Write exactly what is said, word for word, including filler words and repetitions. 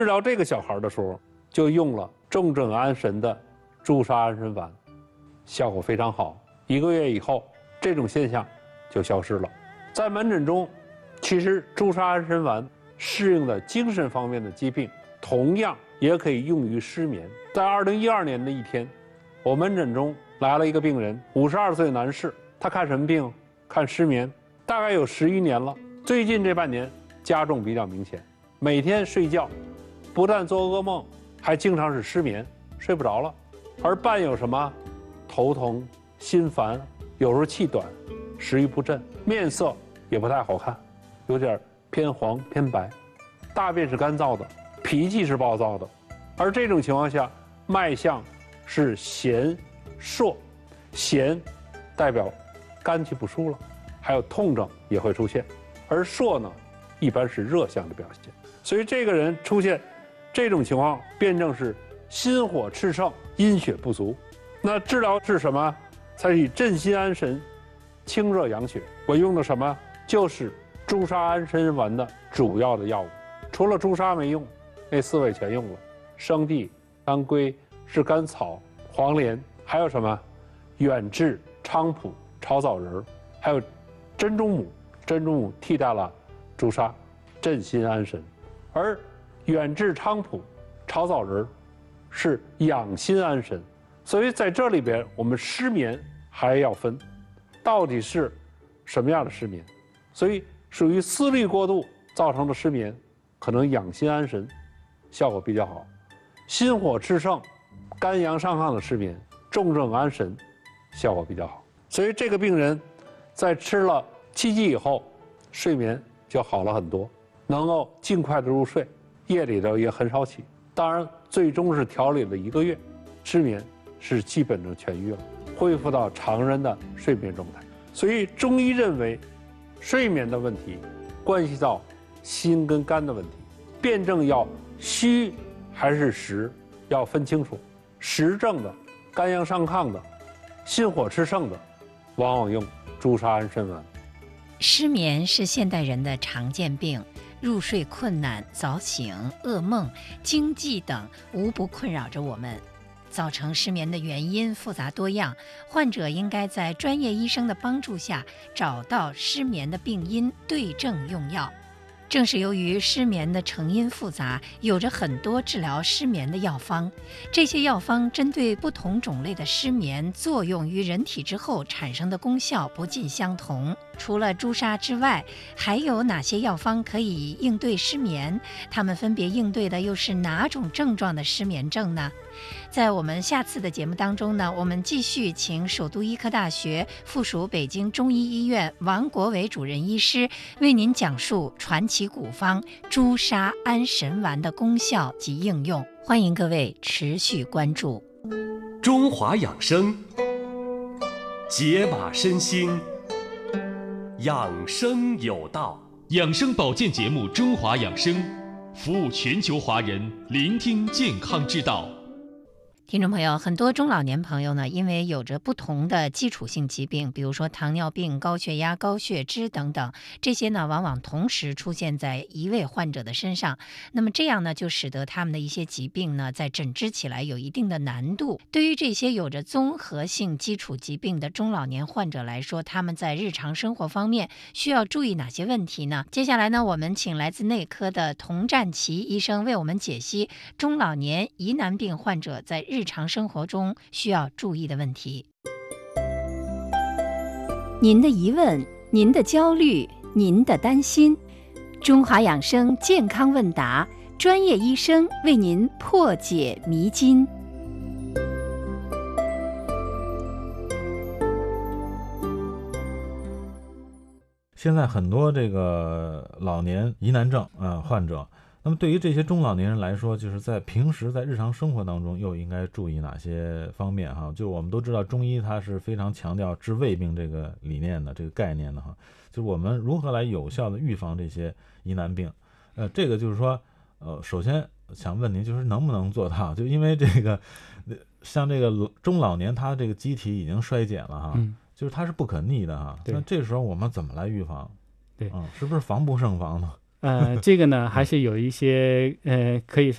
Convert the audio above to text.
治疗这个小孩的时候，就用了重症安神的朱砂安神丸，效果非常好。一个月以后，这种现象就消失了。在门诊中，其实朱砂安神丸适应的精神方面的疾病，同样也可以用于失眠。在二零一二年的一天，我门诊中来了一个病人，五十二岁男士，他看什么病？看失眠，大概有十余年了。最近这半年加重比较明显，每天睡觉不但做噩梦，还经常是失眠，睡不着了，而伴有什么头疼、心烦，有时候气短，食欲不振，面色也不太好看，有点偏黄偏白，大便是干燥的，脾气是暴躁的。而这种情况下，脉象是弦硕，弦代表肝气不舒了，还有痛症也会出现，而硕呢，一般是热象的表现。所以这个人出现这种情况，辩证是心火炽盛，阴血不足。那治疗是什么？才以镇心安神、清热养血。我用的什么？就是朱砂安神丸的主要的药物。除了朱砂没用，那四味全用了：生地、当归、炙甘草、黄连，还有什么？远志、菖蒲、炒枣仁，还有珍珠母。珍珠母替代了朱砂，镇心安神。而远志、菖蒲、炒枣仁是养心安神。所以在这里边，我们失眠还要分，到底是什么样的失眠？所以属于思虑过度造成的失眠，可能养心安神效果比较好；心火炽盛、肝阳上亢的失眠，重症安神效果比较好。所以这个病人在吃了七剂以后，睡眠就好了很多，能够尽快的入睡，夜里头也很少起。当然，最终是调理了一个月，失眠是基本上痊愈了，恢复到常人的睡眠状态。所以中医认为，睡眠的问题关系到心跟肝的问题，辩证要虚还是实，要分清楚。实症的、肝阳上亢的、心火炽盛的，往往用朱砂安神丸。 失眠是现代人的常见病，入睡困难、早醒、噩梦、惊悸等无不困扰着我们。造成失眠的原因复杂多样，患者应该在专业医生的帮助下找到失眠的病因，对症用药。正是由于失眠的成因复杂，有着很多治疗失眠的药方。这些药方针对不同种类的失眠，作用于人体之后产生的功效不尽相同。除了朱砂之外，还有哪些药方可以应对失眠？它们分别应对的又是哪种症状的失眠症呢？在我们下次的节目当中呢，我们继续请首都医科大学附属北京中医医院王国伟主任医师为您讲述传奇古方朱砂安神丸的功效及应用。欢迎各位持续关注。 中华养生，解码身心，养生有道。 养生保健节目《中华养生》，服务全球华人，聆听健康之道。 听众朋友，很多中老年朋友呢，因为有着不同的基础性疾病，比如说糖尿病、高血压、高血脂等等，这些呢往往同时出现在一位患者的身上。那么这样呢，就使得他们的一些疾病呢，在诊治起来有一定的难度。对于这些有着综合性基础疾病的中老年患者来说，他们在日常生活方面需要注意哪些问题呢？接下来呢，我们请来自内科的童占奇医生为我们解析中老年疑难病患者在日日常生活中需要注意的问题。您的疑问，您的焦虑，您的担心，中华养生健康问答，专业医生为您破解迷津。 现在很多这个老年疑难症啊、呃、患者，那么对于这些中老年人来说，就是在平时在日常生活当中又应该注意哪些方面哈？就我们都知道中医它是非常强调治未病这个理念的这个概念的哈，就是我们如何来有效的预防这些疑难病。呃，这个就是说，呃，首先想问您就是能不能做到？就因为这个像这个中老年他这个机体已经衰减了哈。嗯，就是它是不可逆的哈，那这时候我们怎么来预防？ 对， 嗯，是不是防不胜防呢？ 呃，这个呢，还是有一些呃，可以说